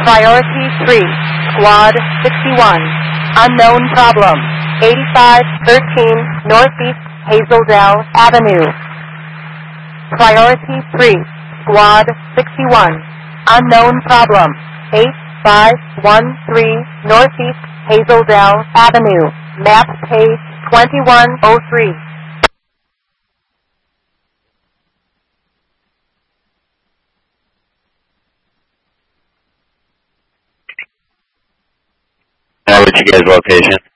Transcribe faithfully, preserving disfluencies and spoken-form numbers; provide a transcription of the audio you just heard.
Priority three, Squad sixty-one. Unknown problem. eighty-five thirteen Northeast Hazeldale Avenue. Priority three, Squad sixty-one. Unknown problem. eight five one three Northeast Hazeldale Avenue. Map page twenty-one oh three. Now, what's your guys' location?